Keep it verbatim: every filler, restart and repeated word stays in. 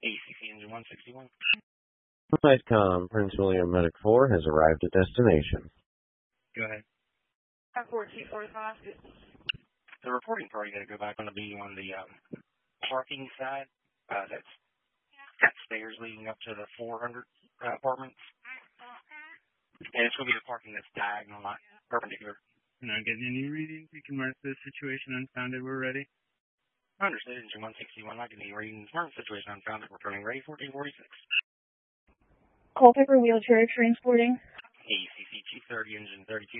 A C C engine one sixty-one. Flightcom, Prince William Medic four has arrived at destination. Go ahead. fourteen forty-five. The reporting party going to go back on to be on the um, parking side. Uh, that's got stairs leading up to the four hundred uh, apartments. And it's going to be the parking that's diagonal, not perpendicular. Not getting any readings. You can mark this situation unfounded. We're ready. Understood. Engine one sixty-one, not getting any readings. Mark situation unfounded. We're turning ready. fourteen forty-six. Culpeper wheelchair transporting. A C C two thirty, engine thirty-two.